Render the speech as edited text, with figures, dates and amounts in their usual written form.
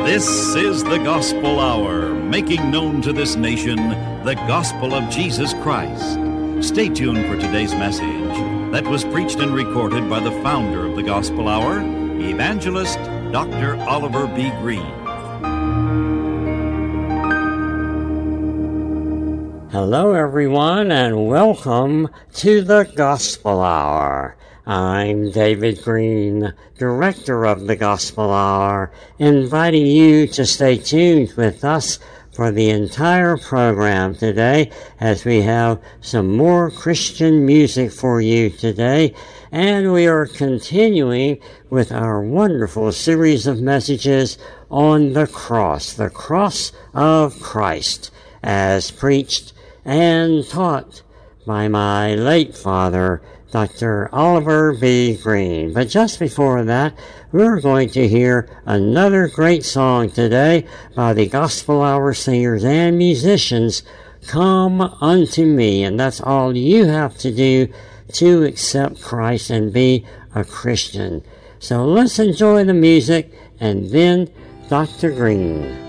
This is the Gospel Hour, making known to this nation the gospel of Jesus Christ. Stay tuned for today's message that was preached and recorded by the founder of the Gospel Hour, Evangelist Dr. Oliver B. Green. Hello, everyone, and welcome to the Gospel Hour. I'm David Green, Director of the Gospel Hour, inviting you to stay tuned with us for the entire program today as we have some more Christian music for you today, and we are continuing with our wonderful series of messages on the cross of Christ, as preached and taught by my late father, Dr. Oliver B. Green. But just before that, we're going to hear another great song today by the Gospel Hour singers and musicians, Come Unto Me. And that's all you have to do to accept Christ and be a Christian. So let's enjoy the music and then Dr. Green.